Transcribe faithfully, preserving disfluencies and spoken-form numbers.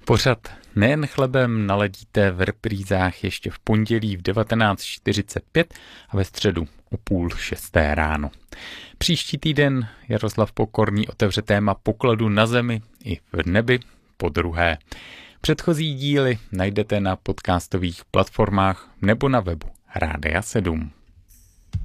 Pořad Nejen chlebem naladíte v reprízách ještě v pondělí v devatenáct čtyřicet pět a ve středu o půl šesté ráno. Příští týden Jaroslav Pokorný otevře téma pokladu na zemi i v nebi po druhé. Předchozí díly najdete na podcastových platformách nebo na webu Rádia sedm.